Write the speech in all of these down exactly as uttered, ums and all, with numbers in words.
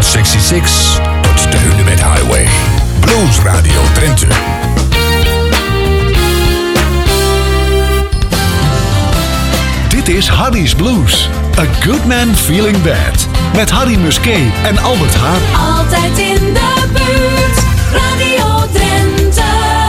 zesenzestig tot de Hunebed Highway. Blues Radio Drenthe. Dit is Harry's Blues. A Good Man Feeling Bad. Met Harry Musquet en Albert Haar. Altijd in de buurt. Radio Drenthe.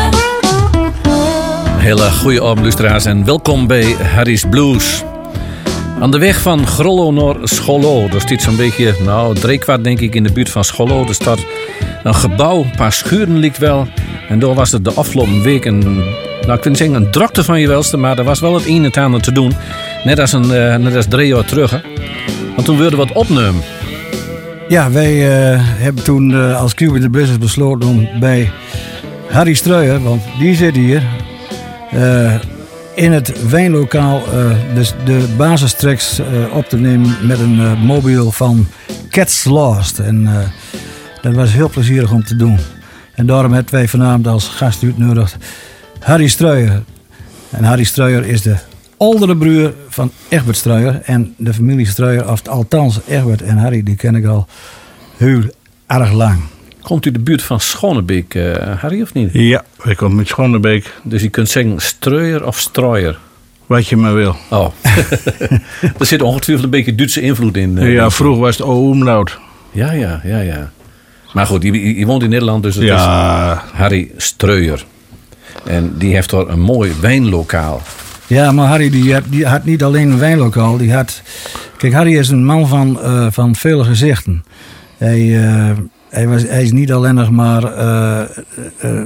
Hele goede avond, luisteraars, en welkom bij Harry's Blues. Aan de weg van Grollo naar Scholloo. Er staat zo'n beetje, nou, driekwart denk ik in de buurt van Scholloo. Er staat een gebouw, een paar schuren lijkt wel. En daar was het de afgelopen week een, nou ik wil niet zeggen een drukte van je welste, maar er was wel het een en het ander te doen. Net als, een, uh, net als drie jaar terug. Hè? Want toen wilden we wat opnemen. Ja, wij uh, hebben toen uh, als Cube the Business besloten om bij Harry Streuer, want die zit hier, uh, in het wijnlokaal uh, dus de basistracks uh, op te nemen met een uh, mobiel van Cats Lost. En uh, dat was heel plezierig om te doen. En daarom hebben wij vanavond als gast uitgenodigd Harry Streuer. En Harry Streuer is de oudere broer van Egbert Streuer. En de familie Streuer, of althans Egbert en Harry, die ken ik al heel erg lang. Komt u de buurt van Schonebeek, uh, Harry, of niet? Ja, ik kom uit Schonebeek. Dus je kunt zeggen Streuer of Streuer? Wat je maar wil. Oh. Er zit ongetwijfeld een beetje Duitse invloed in. Uh, ja, vroeger was het O-umlaut. Ja, ja, ja, ja. Maar goed, je, je woont in Nederland, dus het ja. is Harry Streuer. En die heeft daar een mooi wijnlokaal. Ja, maar Harry die had, die had niet alleen een wijnlokaal. Die had, kijk, Harry is een man van, uh, van vele gezichten. Hij, uh, hij, was, hij is niet alleen nog maar uh, uh,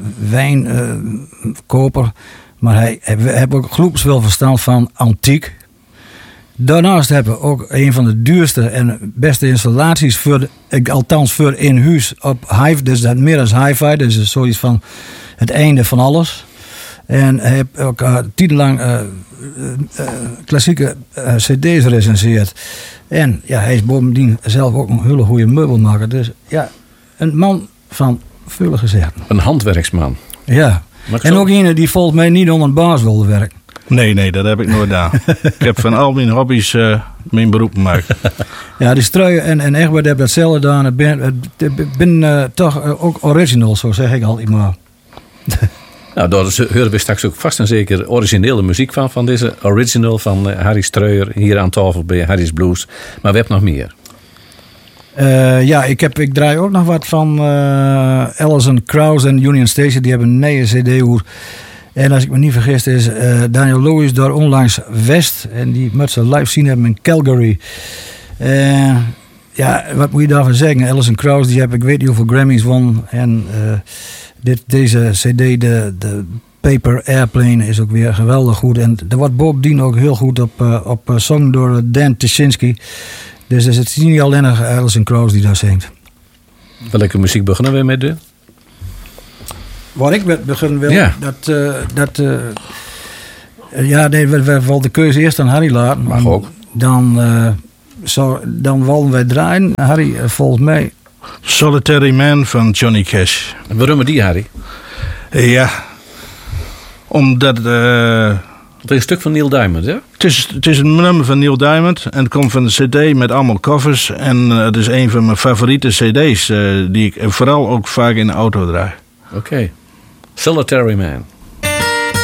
wijnkoper. Uh, maar hij, hij heeft ook gloeps wel verstand van antiek. Daarnaast hebben we ook een van de duurste en beste installaties, voor de, althans voor in huis op hi-fi. Dus dat meer als hi-fi, dus zoiets van het einde van alles. En hij heeft ook uh, tijdenlang uh, uh, klassieke uh, cd's recenseerd. En ja, hij is bovendien zelf ook een hele goede meubelmaker. Dus ja, een man van vele gezichten. Een handwerksman. Ja, en ook een die volgens mij niet onder een baas wilde werken. Nee, nee, dat heb ik nooit gedaan. Ik heb van al mijn hobby's uh, mijn beroep gemaakt. Ja, die Streuer en, en Egbert hebben datzelfde gedaan. Ik ben, ben uh, toch uh, ook original, zo zeg ik altijd maar. Nou, daar horen we straks ook vast en zeker originele muziek van. Van deze original van uh, Harry Streuer hier aan tafel bij Harry's Blues. Maar we hebben nog meer. Uh, ja, ik, heb, ik draai ook nog wat van uh, Alison Krauss en Union Station. Die hebben een nieuwe cd-hoer. En als ik me niet vergis is uh, Daniel Lewis daar onlangs West. En die moet ze live zien hebben in Calgary. Uh, ja, wat moet je daarvan zeggen? Alison Krauss, die heb ik weet niet hoeveel Grammys won. En uh, dit, deze cd, de, de Paper Airplane, is ook weer geweldig goed. En er wordt bovendien ook heel goed op, uh, op uh, song door Dan Tyszynski. Dus het is niet alleen nog Alison Krauss die daar zingt. Welke muziek beginnen we met? De? Waar ik met beginnen wil, ja. dat... Uh, dat uh, ja, nee, we, we wilden de keuze eerst aan Harry laten. Mag ook. Dan, uh, zo, dan wilden wij draaien. Harry, uh, volgens mij... Solitary Man van Johnny Cash. En waarom die, Harry? Ja, omdat... Uh, het is een stuk van Neil Diamond, hè? Het is, het is een nummer van Neil Diamond. En het komt van een cd met allemaal covers. En uh, het is een van mijn favoriete cd's. Uh, die ik vooral ook vaak in de auto draai. Oké. Okay. Solitary Man.